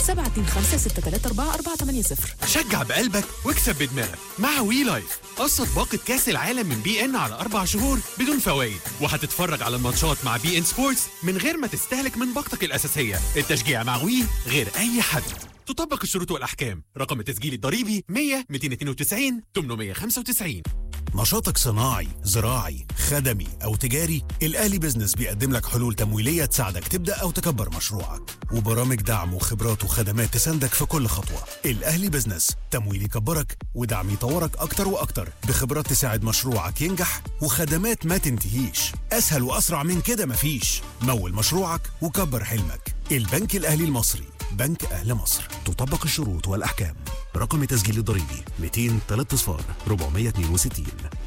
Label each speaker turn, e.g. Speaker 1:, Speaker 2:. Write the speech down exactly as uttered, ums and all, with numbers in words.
Speaker 1: سبعة اتنين خمسة ستة تلاتة أربعة أربعة تمانية صفر.
Speaker 2: شجع بقلبك واكسب بدماغك مع وي لايف. قسط باقة كاس العالم من بي ان على أربع شهور بدون فوائد، وهتتفرج على الماتشات مع بي ان سبورتس من غير ما تستهلك من باقتك الأساسية. التشجيع مع وي غير أي حد. تطبق الشروط والأحكام. رقم التسجيل الضريبي مية ميتين اتنين وتسعين تمنمية خمسة وتسعين.
Speaker 3: نشاطك صناعي، زراعي، خدمي أو تجاري، الأهلي بيزنس بيقدم لك حلول تمويلية تساعدك تبدأ أو تكبر مشروعك، وبرامج دعم وخبرات وخدمات تساندك في كل خطوة. الأهلي بيزنس، تمويل يكبرك ودعم يطورك أكتر وأكتر، بخبرات تساعد مشروعك ينجح وخدمات ما تنتهيش. أسهل وأسرع من كده مفيش. مول مشروعك وكبر حلمك. البنك الأهلي المصري، بنك أهل مصر. تطبق الشروط والأحكام. رقم تسجيل الضريبي مئتين وثلاثة صفار أربعمية واتنين وستين.